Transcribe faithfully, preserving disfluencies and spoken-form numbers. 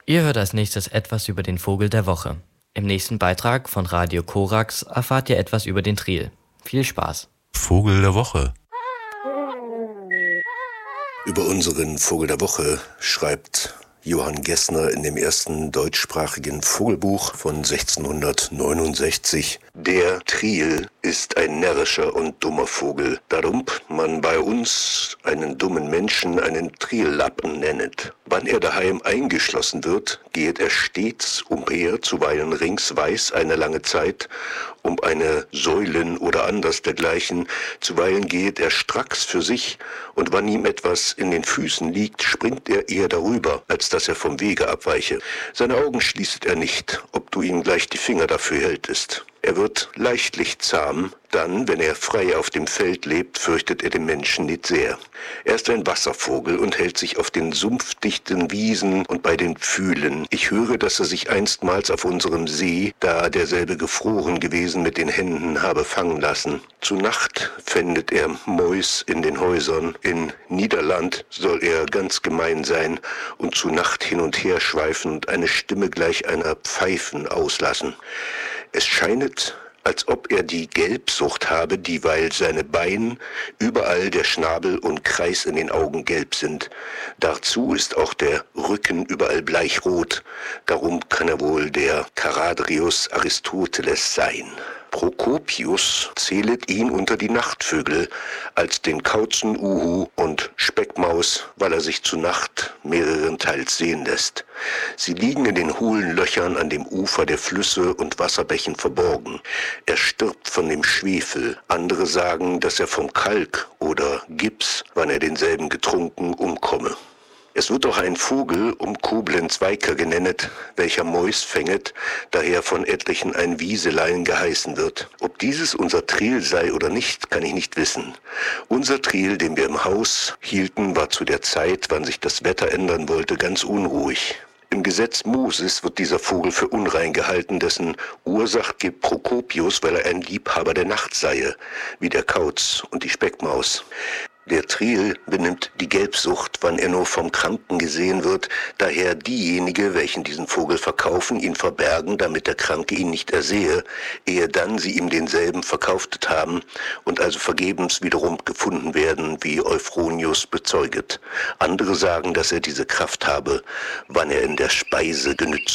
Ihr hört als nächstes etwas über den Vogel der Woche. Im nächsten Beitrag von Radio Korax erfahrt ihr etwas über den Tril. Viel Spaß! Vogel der Woche. Über unseren Vogel der Woche schreibt Johann Gessner in dem ersten deutschsprachigen Vogelbuch von sechzehnhundertneunundsechzig: Der Tril ist ein närrischer und dummer Vogel, darum man bei uns einen dummen Menschen einen Triellappen nennet. Wann er daheim eingeschlossen wird, geht er stets umher, zuweilen ringsweis eine lange Zeit, um eine Säulen oder anders dergleichen, zuweilen geht er stracks für sich, und wann ihm etwas in den Füßen liegt, springt er eher darüber, als dass er vom Wege abweiche. Seine Augen schließt er nicht, ob du ihm gleich die Finger dafür hältest. Er wird leichtlich zahm, dann, wenn er frei auf dem Feld lebt, fürchtet er den Menschen nicht sehr. Er ist ein Wasservogel und hält sich auf den sumpfdichten Wiesen und bei den Pfühlen. Ich höre, dass er sich einstmals auf unserem See, da derselbe gefroren gewesen, mit den Händen habe fangen lassen. Zu Nacht fändet er Mäus in den Häusern. In Niederland soll er ganz gemein sein und zu Nacht hin und her schweifen und eine Stimme gleich einer Pfeifen auslassen. Es scheinet, als ob er die Gelbsucht habe, dieweil seine Beine, überall der Schnabel und Kreis in den Augen gelb sind. Dazu ist auch der Rücken überall bleichrot, darum kann er wohl der Charadrius Aristoteles sein. Procopius zählet ihn unter die Nachtvögel als den Kauzen Uhu und Speckmaus, weil er sich zu Nacht mehrerenteils sehen lässt. Sie liegen in den hohlen Löchern an dem Ufer der Flüsse und Wasserbächen verborgen. Er stirbt von dem Schwefel. Andere sagen, dass er vom Kalk oder Gips, wann er denselben getrunken, umkomme. Es wird auch ein Vogel um Koblenz-Weiker genennet, welcher Mäus fänget, daher von etlichen ein Wieselein geheißen wird. Ob dieses unser Tril sei oder nicht, kann ich nicht wissen. Unser Tril, den wir im Haus hielten, war zu der Zeit, wann sich das Wetter ändern wollte, ganz unruhig. Im Gesetz Moses wird dieser Vogel für unrein gehalten, dessen Ursache gibt Procopius, weil er ein Liebhaber der Nacht sei, wie der Kauz und die Speckmaus. Der Tril benimmt die Gelbsucht, wann er nur vom Kranken gesehen wird, daher diejenige, welchen diesen Vogel verkaufen, ihn verbergen, damit der Kranke ihn nicht ersehe, ehe dann sie ihm denselben verkauftet haben und also vergebens wiederum gefunden werden, wie Euphronius bezeuget. Andere sagen, dass er diese Kraft habe, wann er in der Speise genützt